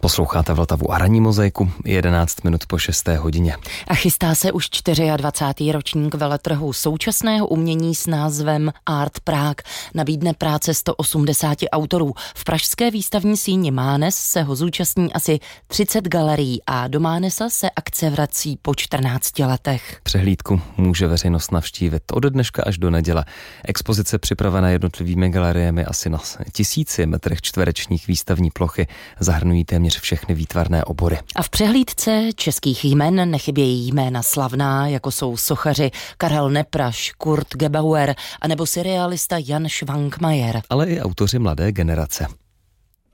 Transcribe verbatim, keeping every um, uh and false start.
Posloucháte Vltavu a ranní mozaiku, jedenáct minut po šesté hodině. A chystá se už dvacátý čtvrtý ročník veletrhu současného umění s názvem Art Prague. Nabídne práce sto osmdesát autorů. V pražské výstavní síni Mánes se ho zúčastní asi třicet galerií a do Mánesa se akce vrací po čtrnácti letech. Přehlídku může veřejnost navštívit od dneška až do neděle. Expozice připravená jednotlivými galeriemi asi na tisíci metrech čtverečních výstavní plochy zahrnují téměř všechny výtvarné obory. A v přehlídce českých jmen nechybějí jména slavná, jako jsou sochaři Karel Nepraš, Kurt Gebauer anebo seriálista Jan Švankmajer. Ale i autoři mladé generace.